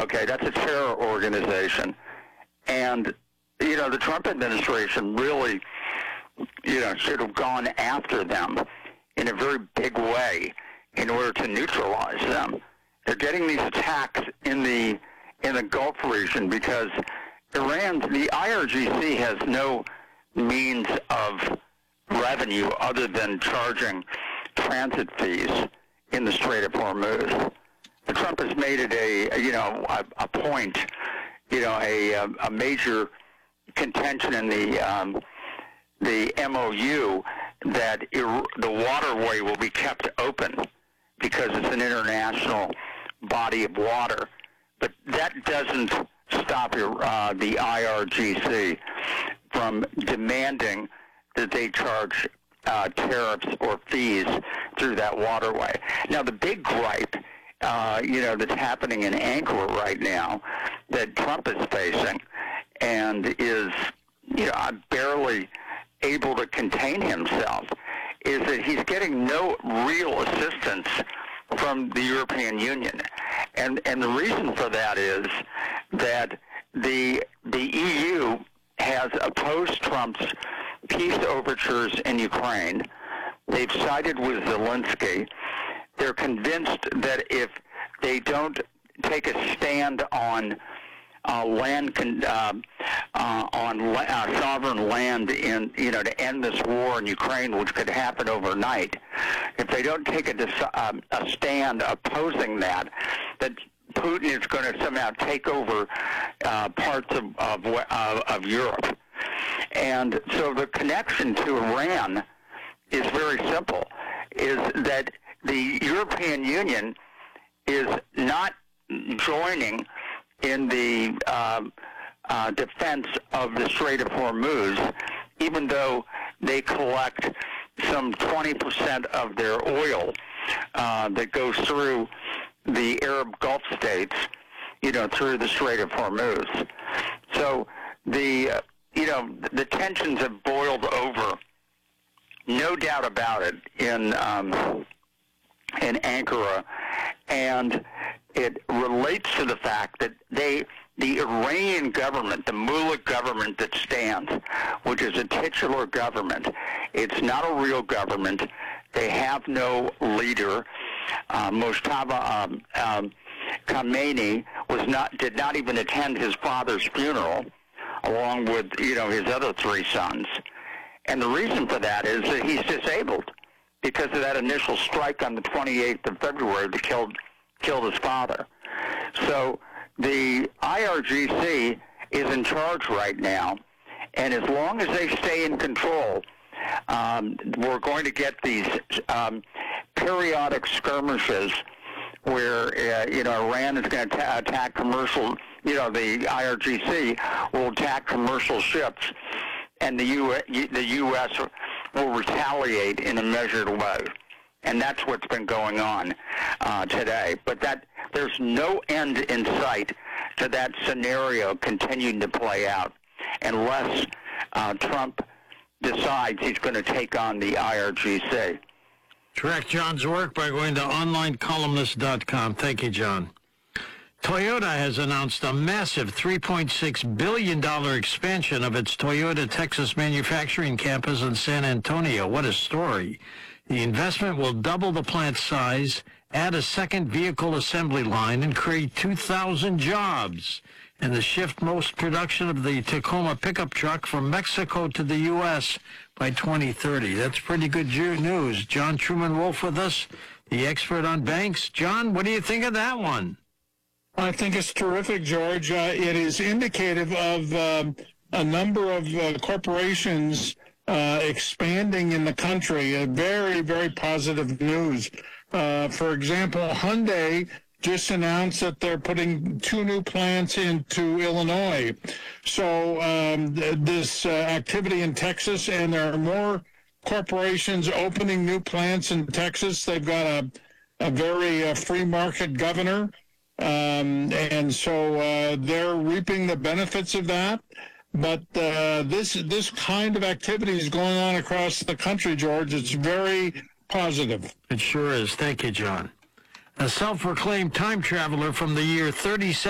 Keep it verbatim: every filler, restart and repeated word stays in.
Okay, that's a terror organization. And, you know, the Trump administration really, you know, should have gone after them in a very big way in order to neutralize them. They're getting these attacks in the in the Gulf region because Iran's, the I R G C has no means of revenue other than charging transit fees in the Strait of Hormuz. The Trump has made it a, you know, a, a point, you know, a, a major contention in the um, the M O U that ir- the waterway will be kept open because it's an international body of water. But that doesn't stop uh, the I R G C from demanding that they charge uh, tariffs or fees through that waterway. Now, the big gripe, uh, you know, that's happening in Ankara right now that Trump is facing and is, you know, barely able to contain himself, is that he's getting no real assistance from the European Union. And and the reason for that is that the the E U has opposed Trump's peace overtures in Ukraine. They've sided with Zelensky. They're convinced that if they don't take a stand on uh, land con- uh, uh, on la- uh, sovereign land in you know to end this war in Ukraine, which could happen overnight, if they don't take a, dis- uh, a stand opposing that, that Putin is going to somehow take over uh, parts of of, uh, of Europe. And so the connection to Iran is very simple, is that the European Union is not joining in the um, uh, defense of the Strait of Hormuz, even though they collect some twenty percent of their oil uh, that goes through the Arab Gulf states, you know, through the Strait of Hormuz. So the, uh, you know, the tensions have boiled over, no doubt about it, in um, in Ankara, and it relates to the fact that they, the Iranian government, the mullah government that stands, which is a titular government, it's not a real government. They have no leader. Uh, Mojtaba um, um, Khamenei was not did not even attend his father's funeral, along with you know his other three sons. And the reason for that is that he's disabled because of that initial strike on the twenty-eighth of February that killed killed his father. So the I R G C is in charge right now, and as long as they stay in control, um, we're going to get these um, periodic skirmishes where uh, you know Iran is going to ta- attack commercial. You know the I R G C will attack commercial ships, and the U S, the U S will retaliate in a measured way. And that's what's been going on uh, today. But that there's no end in sight to that scenario continuing to play out unless uh, Trump decides he's going to take on the I R G C. Track John's work by going to online columnist dot com. Thank you, John. Toyota has announced a massive three point six billion dollars expansion of its Toyota Texas manufacturing campus in San Antonio. What a story. The investment will double the plant's size, add a second vehicle assembly line, and create two thousand jobs, and the shift most production of the Tacoma pickup truck from Mexico to the U S by twenty thirty. That's pretty good news. John Truman Wolf with us, the expert on banks. John, what do you think of that one? I think it's terrific, George. Uh, it is indicative of um, a number of uh, corporations uh, expanding in the country. Uh, very, very positive news. Uh, for example, Hyundai just announced that they're putting two new plants into Illinois. So um, th- this uh, activity in Texas, and there are more corporations opening new plants in Texas. They've got a, a very uh, free market governor. Um, and so uh, they're reaping the benefits of that. But uh, this this kind of activity is going on across the country, George. It's very positive. It sure is. Thank you, John. A self-proclaimed time traveler from the year thirty-seven.